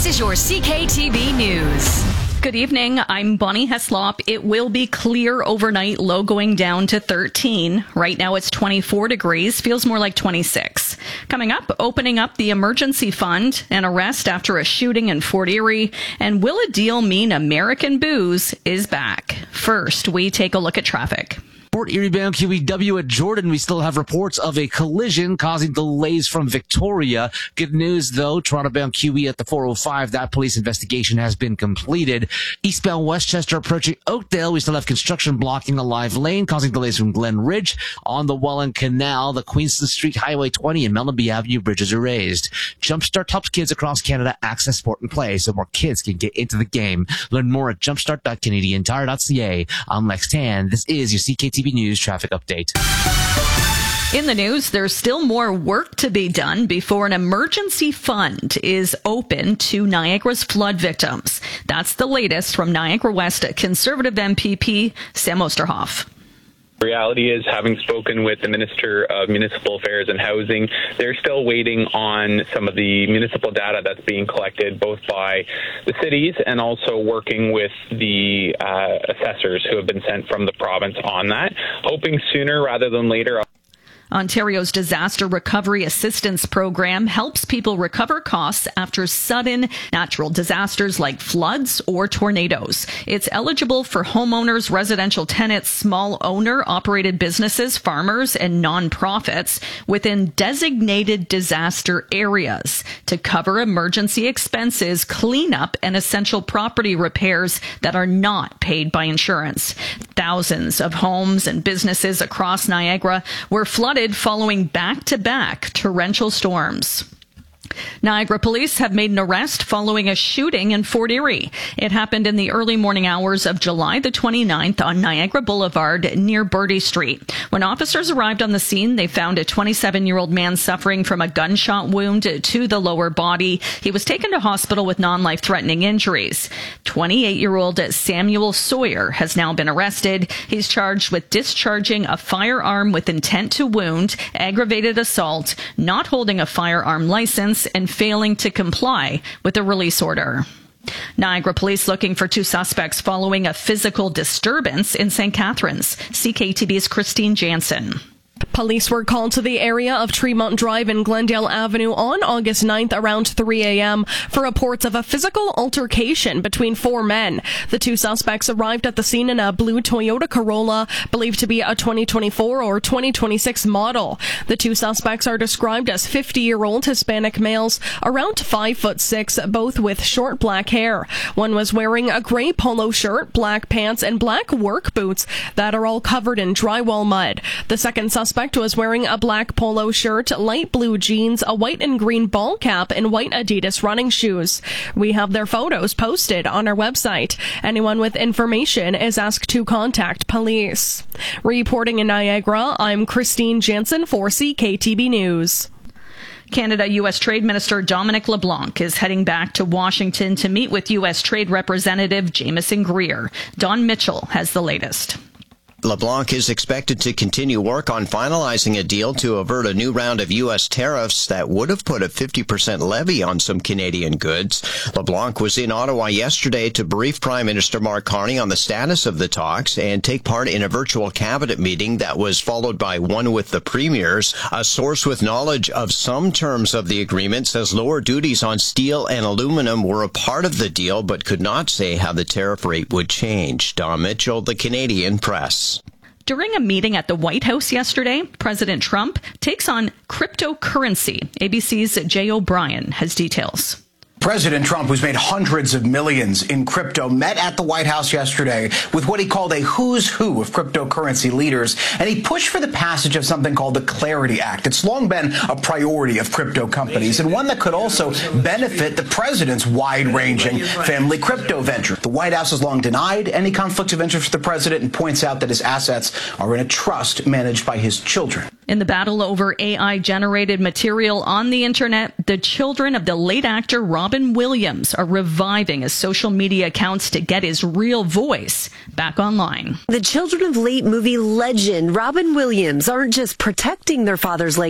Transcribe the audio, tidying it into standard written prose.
This is your CKTB News. Good evening. I'm Bonnie Heslop. It will be clear overnight, low going down to 13. Right now it's 24 degrees, feels more like 26. Coming up, opening up the emergency fund, an arrest after a shooting in Fort Erie, and will a deal mean American booze is back? First, we take a look at traffic. Fort Erie bound QEW at Jordan, we still have reports of a collision causing delays from Victoria. Good news, though, Toronto bound QE at the 405, that police investigation has been completed. Eastbound Westchester approaching Oakdale, we still have construction blocking a live lane, causing delays from Glen Ridge. On the Welland Canal, the Queenston Street Highway 20 and Mellenby Avenue bridges are raised. Jumpstart helps kids across Canada access sport and play so more kids can get into the game. Learn more at jumpstart.canadiantire.ca. I'm Lex Tan. This is your CKTB News traffic update. In the news, there's still more work to be done before an emergency fund is open to Niagara's flood victims. That's the latest from Niagara West Conservative MPP Sam Osterhoff. The reality is, having spoken with the Minister of Municipal Affairs and Housing, they're still waiting on some of the municipal data that's being collected both by the cities and also working with the assessors who have been sent from the province on that, hoping sooner rather than later. Ontario's Disaster Recovery Assistance Program helps people recover costs after sudden natural disasters like floods or tornadoes. It's eligible for homeowners, residential tenants, small owner-operated businesses, farmers, and nonprofits within designated disaster areas to cover emergency expenses, cleanup, and essential property repairs that are not paid by insurance. Thousands of homes and businesses across Niagara were flooded following back-to-back torrential storms. Niagara police have made an arrest following a shooting in Fort Erie. It happened in the early morning hours of July the 29th on Niagara Boulevard near Bertie Street. When officers arrived on the scene, they found a 27-year-old man suffering from a gunshot wound to the lower body. He was taken to hospital with non-life-threatening injuries. 28-year-old Samuel Sawyer has now been arrested. He's charged with discharging a firearm with intent to wound, aggravated assault, not holding a firearm license, and failing to comply with a release order. Niagara police looking for two suspects following a physical disturbance in St. Catharines. CKTB's Christine Jansen. Police were called to the area of Tremont Drive and Glendale Avenue on August 9th around 3 a.m. for reports of a physical altercation between four men. The two suspects arrived at the scene in a blue Toyota Corolla, believed to be a 2024 or 2026 model. The two suspects are described as 50-year-old Hispanic males, around 5'6", both with short black hair. One was wearing a gray polo shirt, black pants, and black work boots that are all covered in drywall mud. The second suspect was wearing a black polo shirt, light blue jeans, a white and green ball cap, and white Adidas running shoes. We have their photos posted on our website. Anyone with information is asked to contact police. Reporting in Niagara, I'm Christine Jansen for CKTB News. Canada-U.S. Trade Minister Dominic LeBlanc is heading back to Washington to meet with U.S. Trade Representative Jameson Greer. Don Mitchell has the latest. LeBlanc is expected to continue work on finalizing a deal to avert a new round of U.S. tariffs that would have put a 50% levy on some Canadian goods. LeBlanc was in Ottawa yesterday to brief Prime Minister Mark Carney on the status of the talks and take part in a virtual cabinet meeting that was followed by one with the premiers. A source with knowledge of some terms of the agreement says lower duties on steel and aluminum were a part of the deal but could not say how the tariff rate would change. Don Mitchell, The Canadian Press. During a meeting at the White House yesterday, President Trump takes on cryptocurrency. ABC's Jay O'Brien has details. President Trump, who's made hundreds of millions in crypto, met at the White House yesterday with what he called a who's who of cryptocurrency leaders, and he pushed for the passage of something called the Clarity Act. It's long been a priority of crypto companies, and one that could also benefit the president's wide-ranging family crypto venture. The White House has long denied any conflict of interest for the president and points out that his assets are in a trust managed by his children. In the battle over AI-generated material on the internet, the children of the late actor Robin Williams are reviving his social media accounts to get his real voice back online. The children of late movie legend Robin Williams aren't just protecting their father's legacy.